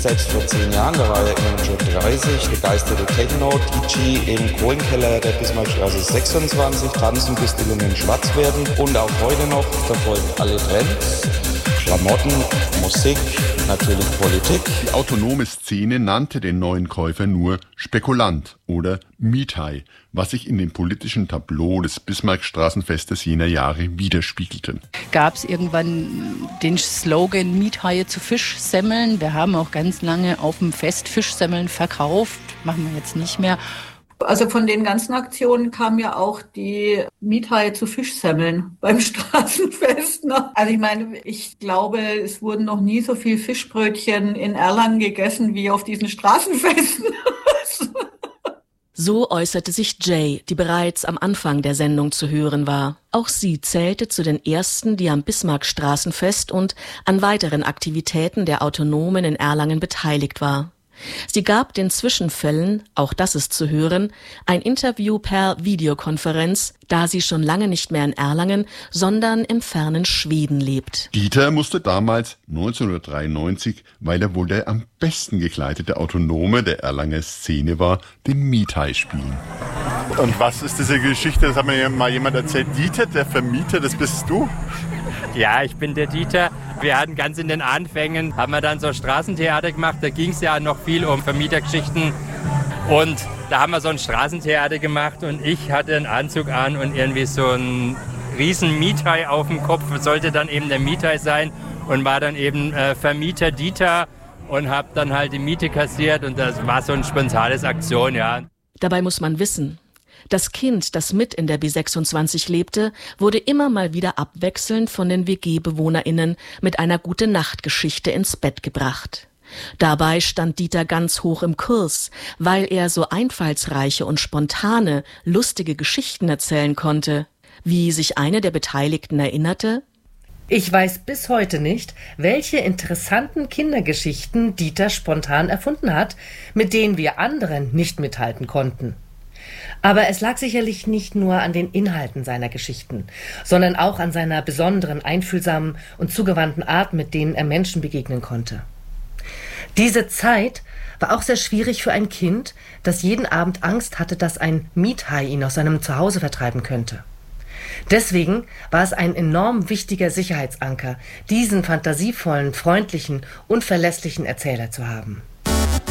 Selbst vor 10 Jahren, da war er immerhin schon 30, begeisterte Techno-DJ im Kohlenkeller der Bismarckstraße 26, tanzen bis die Lunge schwarz werden. Und auch heute noch verfolgen alle Trends, Klamotten, Musik, natürlich Politik. Die autonome Szene nannte den neuen Käufer nur Spekulant oder Miethai, was sich in dem politischen Tableau des Bismarckstraßenfestes jener Jahre widerspiegelte. Gab es irgendwann den Slogan Miethaie zu Fischsemmeln. Wir haben auch ganz lange auf dem Fest Fischsemmeln verkauft, machen wir jetzt nicht mehr. Also von den ganzen Aktionen kam ja auch die Miethaie zu Fischsemmeln beim Straßenfest. Ne? Also ich glaube, es wurden noch nie so viel Fischbrötchen in Erlangen gegessen wie auf diesen Straßenfesten. So äußerte sich Jay, die bereits am Anfang der Sendung zu hören war. Auch sie zählte zu den ersten, die am Bismarckstraßenfest und an weiteren Aktivitäten der Autonomen in Erlangen beteiligt war. Sie gab den Zwischenfällen, auch das ist zu hören, ein Interview per Videokonferenz, da sie schon lange nicht mehr in Erlangen, sondern im fernen Schweden lebt. Dieter musste damals 1993, weil er wohl der am besten gekleidete Autonome der Erlanger Szene war, den Miethai spielen. Und was ist diese Geschichte? Das hat mir ja mal jemand erzählt. Dieter, der Vermieter, das bist du? Ja, ich bin der Dieter. Wir hatten ganz in den Anfängen, haben wir dann so Straßentheater gemacht. Da ging es ja noch viel um Vermietergeschichten. Und da haben wir so ein Straßentheater gemacht und ich hatte einen Anzug an und irgendwie so ein riesen Miethai auf dem Kopf. Sollte dann eben der Miethai sein und war dann eben Vermieter Dieter und habe dann halt die Miete kassiert und das war so eine spontane Aktion, ja. Dabei muss man wissen, das Kind, das mit in der B26 lebte, wurde immer mal wieder abwechselnd von den WG-BewohnerInnen mit einer Gute-Nacht-Geschichte ins Bett gebracht. Dabei stand Dieter ganz hoch im Kurs, weil er so einfallsreiche und spontane, lustige Geschichten erzählen konnte. Wie sich eine der Beteiligten erinnerte: Ich weiß bis heute nicht, welche interessanten Kindergeschichten Dieter spontan erfunden hat, mit denen wir anderen nicht mithalten konnten. Aber es lag sicherlich nicht nur an den Inhalten seiner Geschichten, sondern auch an seiner besonderen, einfühlsamen und zugewandten Art, mit denen er Menschen begegnen konnte. Diese Zeit war auch sehr schwierig für ein Kind, das jeden Abend Angst hatte, dass ein Miethai ihn aus seinem Zuhause vertreiben könnte. Deswegen war es ein enorm wichtiger Sicherheitsanker, diesen fantasievollen, freundlichen und verlässlichen Erzähler zu haben.